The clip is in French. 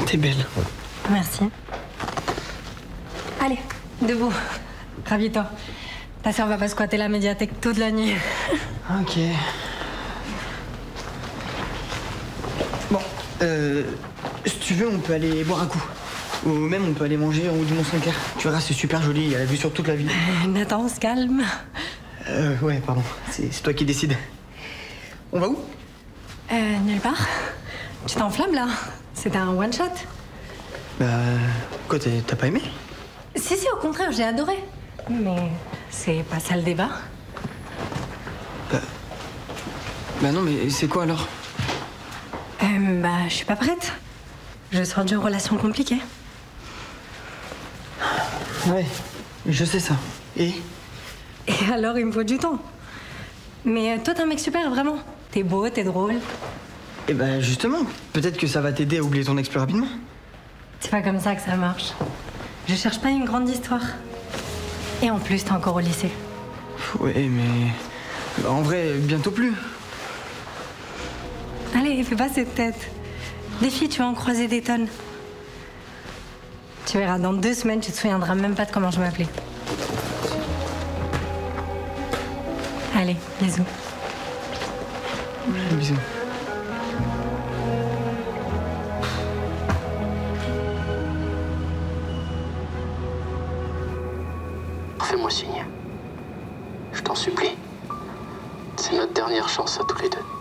T'es belle. Merci. Allez, debout. Ravis-toi. Ta sœur va pas squatter la médiathèque toute la nuit. Ok. Bon, si tu veux, on peut aller boire un coup. Ou même on peut aller manger en haut du Mont Saint-Clair. Tu verras, c'est super joli, il y a la vue sur toute la ville. Nathan, on se calme. Ouais, pardon, c'est toi qui décides. On va où? Nulle part. Tu t'enflammes là. C'était un one-shot. Bah, quoi, t'as pas aimé? Si, au contraire, j'ai adoré. Mais c'est pas ça le débat. Bah non, mais c'est quoi alors? Je suis pas prête. Je sors d'une relation compliquée. Ouais, je sais ça. Et alors, il me faut du temps. Mais toi, t'es un mec super, vraiment. T'es beau, t'es drôle. Eh ben justement, peut-être que ça va t'aider à oublier ton ex plus rapidement. C'est pas comme ça que ça marche. Je cherche pas une grande histoire. Et en plus, t'es encore au lycée. Ouais, mais... En vrai, bientôt plus. Allez, fais pas cette tête. Des filles, tu vas en croiser des tonnes. Tu verras, dans 2 semaines, tu te souviendras même pas de comment je m'appelais. Allez, bisous. Bisous. Fais-moi signe. Je t'en supplie. C'est notre dernière chance à tous les deux.